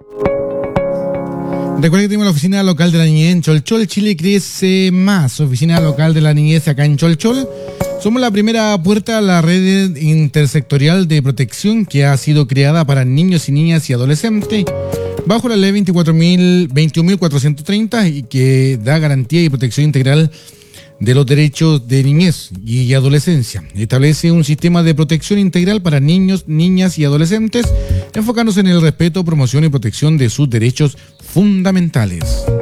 Recuerda que tenemos la oficina local de la niñez en Cholchol. Chile crece más. Oficina local de la niñez acá en Cholchol. Somos la primera puerta a la red intersectorial de protección que ha sido creada para niños y niñas y adolescentes bajo la ley 21.430 y que da garantía y protección integral de los derechos de niñez y adolescencia. Establece un sistema de protección integral para niños, niñas y adolescentes, enfocándose en el respeto, promoción y protección de sus derechos fundamentales.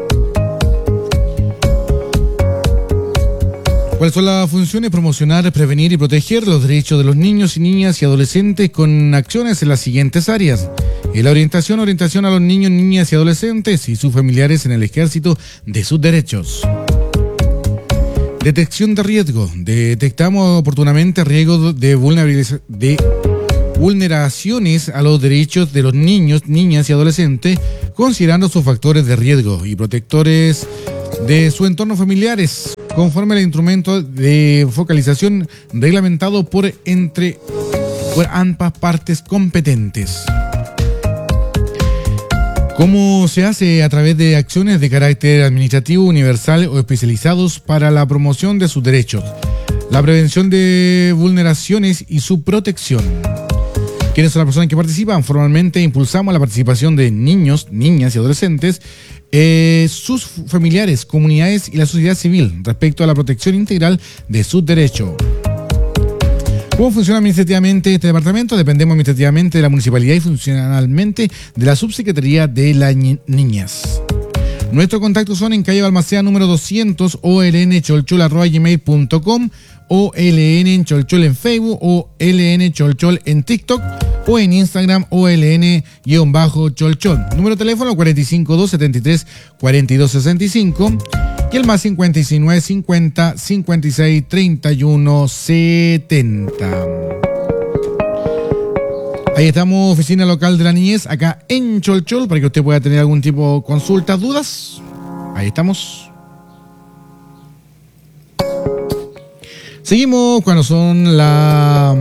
¿Cuáles son las funciones? Promocionar, prevenir y proteger los derechos de los niños y niñas y adolescentes con acciones en las siguientes áreas. La orientación a los niños, niñas y adolescentes y sus familiares en el ejercicio de sus derechos. Detección de riesgo. Detectamos oportunamente riesgos de vulneraciones a los derechos de los niños, niñas y adolescentes, considerando sus factores de riesgo y protectores de su entorno familiares, conforme al instrumento de focalización reglamentado por ambas partes competentes. ¿Cómo se hace? A través de acciones de carácter administrativo, universal o especializados para la promoción de sus derechos, la prevención de vulneraciones y su protección. ¿Quiénes son las personas que participan? Formalmente impulsamos la participación de niños, niñas y adolescentes, sus familiares, comunidades y la sociedad civil respecto a la protección integral de sus derechos. ¿Cómo funciona administrativamente este departamento? Dependemos administrativamente de la municipalidad y funcionalmente de la subsecretaría de la niñez. Nuestros contactos son en calle Balmaceda número 200, olncholchol@gmail.com, OLN en Cholchol en Facebook, o LN Cholchol en TikTok, o en Instagram, OLN-Cholchol. Número de teléfono 45273-4265 y el más 59 50 56 31 70. Ahí estamos, oficina local de la niñez, acá en Cholchol, para que usted pueda tener algún tipo de consultas, dudas. Ahí estamos. Seguimos cuando son las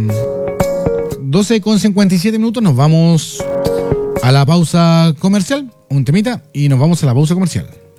12:57. Nos vamos a la pausa comercial, un temita, y nos vamos a la pausa comercial.